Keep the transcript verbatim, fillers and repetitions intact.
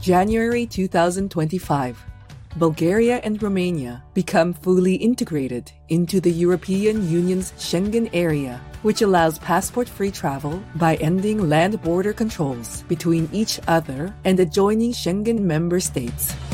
January two thousand twenty-five, Bulgaria and Romania become fully integrated into the European Union's Schengen area, which allows passport-free travel by ending land border controls between each other and adjoining Schengen member states.